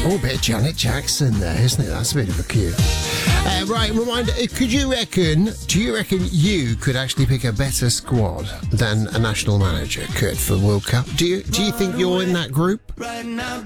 Oh, a bit of Janet Jackson there, isn't it? That's a bit of a cue. Right, reminder, do you reckon you could actually pick a better squad than a national manager could for World Cup? Do you think you're in that group?